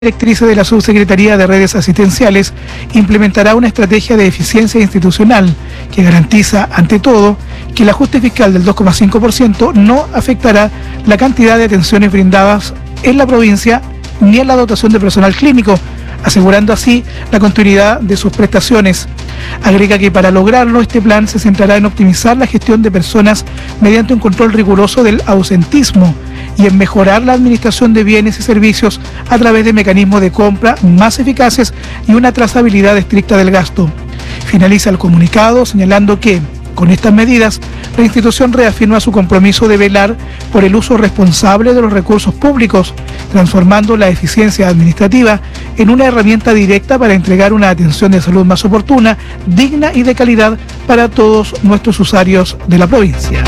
directrices de la Subsecretaría de Redes Asistenciales, implementará una estrategia de eficiencia institucional que garantiza, ante todo, que el ajuste fiscal del 2,5% no afectará la cantidad de atenciones brindadas en la provincia ni en la dotación de personal clínico, asegurando así la continuidad de sus prestaciones. Agrega que para lograrlo, este plan se centrará en optimizar la gestión de personas mediante un control riguroso del ausentismo y en mejorar la administración de bienes y servicios a través de mecanismos de compra más eficaces y una trazabilidad estricta del gasto. Finaliza el comunicado señalando que, con estas medidas, la institución reafirma su compromiso de velar por el uso responsable de los recursos públicos, transformando la eficiencia administrativa en una herramienta directa para entregar una atención de salud más oportuna, digna y de calidad para todos nuestros usuarios de la provincia.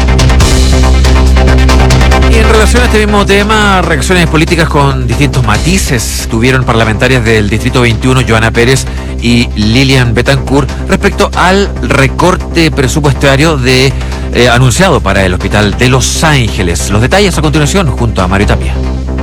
Y en relación a este mismo tema, reacciones políticas con distintos matices tuvieron parlamentarias del Distrito 21, Joana Pérez y Lilian Betancourt, respecto al recorte presupuestario anunciado para el Hospital de Los Ángeles. Los detalles a continuación junto a Mario Tapia.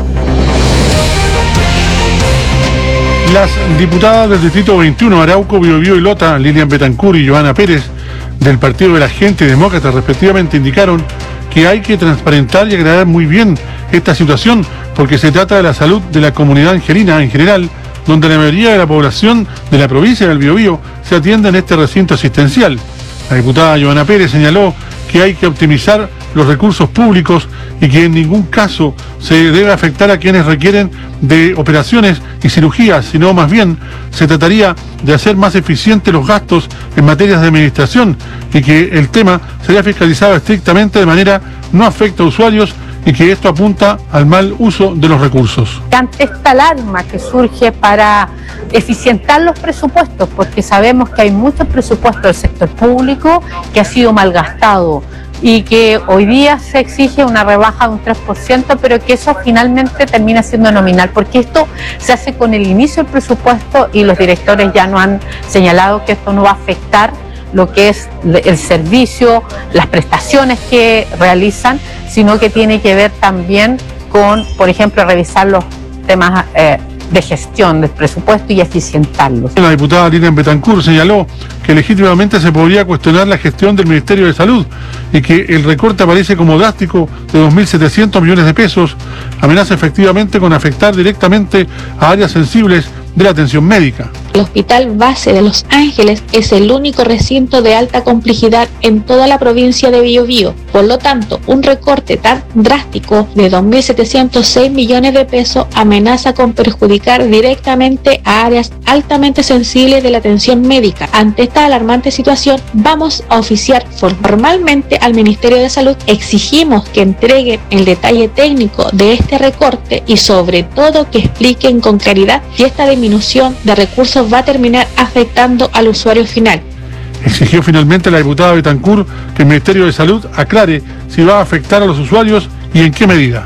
Las diputadas del Distrito 21, Arauco, Biobío y Lota, Lilian Betancourt y Joana Pérez, del Partido de la Gente y Demócrata, respectivamente, indicaron que hay que transparentar y aclarar muy bien esta situación, porque se trata de la salud de la comunidad angelina en general, donde la mayoría de la población de la provincia del Biobío se atiende en este recinto asistencial. La diputada Joana Pérez señaló que hay que optimizar los recursos públicos y que en ningún caso se debe afectar a quienes requieren de operaciones y cirugías, sino más bien se trataría de hacer más eficientes los gastos en materias de administración y que el tema sería fiscalizado estrictamente de manera no afecta a usuarios y que esto apunta al mal uso de los recursos. Ante esta alarma que surge para eficientar los presupuestos, porque sabemos que hay mucho presupuesto del sector público que ha sido malgastado y que hoy día se exige una rebaja de un 3%, pero que eso finalmente termina siendo nominal, porque esto se hace con el inicio del presupuesto y los directores ya nos han señalado que esto no va a afectar lo que es el servicio, las prestaciones que realizan, sino que tiene que ver también con, por ejemplo, revisar los temas de gestión del presupuesto y eficientarlos. La diputada Lilian Betancourt señaló que legítimamente se podría cuestionar la gestión del Ministerio de Salud y que el recorte aparece como drástico de 2.700 millones de pesos, amenaza efectivamente con afectar directamente a áreas sensibles de la atención médica. El Hospital Base de Los Ángeles es el único recinto de alta complejidad en toda la provincia de Biobío. Por lo tanto, un recorte tan drástico de 2.706 millones de pesos amenaza con perjudicar directamente a áreas altamente sensibles de la atención médica. Ante esta alarmante situación, vamos a oficiar formalmente al Ministerio de Salud. Exigimos que entreguen el detalle técnico de este recorte y sobre todo que expliquen con claridad si esta disminución de recursos va a terminar afectando al usuario final. Exigió finalmente la diputada Betancourt que el Ministerio de Salud aclare si va a afectar a los usuarios y en qué medida.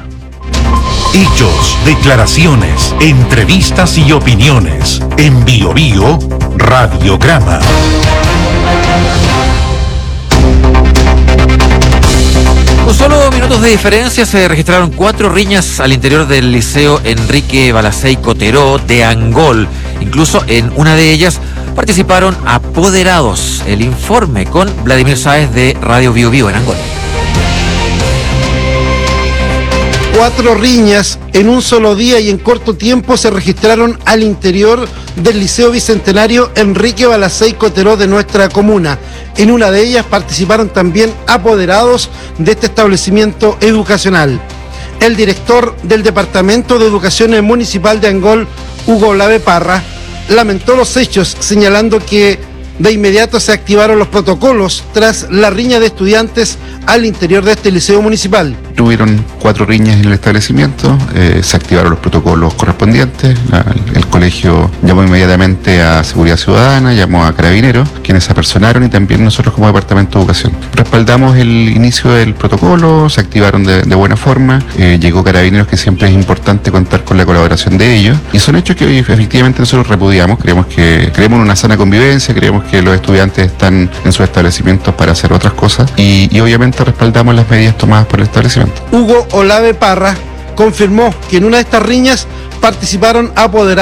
Hechos, declaraciones, entrevistas y opiniones. En Biobío, Radiograma. Con solo minutos de diferencia se registraron 4 riñas al interior del Liceo Enrique Balacey Coteró de Angol. Incluso en una de ellas participaron apoderados. El informe con Vladimir Sáez de Radio Biobío en Angol. 4 riñas en un solo día y en corto tiempo se registraron al interior del Liceo Bicentenario Enrique Balacey Coteró de nuestra comuna. En una de ellas participaron también apoderados de este establecimiento educacional. El director del Departamento de Educación Municipal de Angol, Hugo Olave Parra, lamentó los hechos, señalando que de inmediato se activaron los protocolos tras la riña de estudiantes al interior de este liceo municipal. Tuvieron 4 riñas en el establecimiento, se activaron los protocolos correspondientes, el colegio llamó inmediatamente a Seguridad Ciudadana, llamó a Carabineros, quienes se apersonaron y también nosotros como Departamento de Educación. Respaldamos el inicio del protocolo, se activaron de buena forma, llegó Carabineros, que siempre es importante contar con la colaboración de ellos, y son hechos que efectivamente nosotros repudiamos, creemos en una sana convivencia, creemos que los estudiantes están en sus establecimientos para hacer otras cosas y obviamente respaldamos las medidas tomadas por el establecimiento. Hugo Olave Parra confirmó que en una de estas riñas participaron apoderados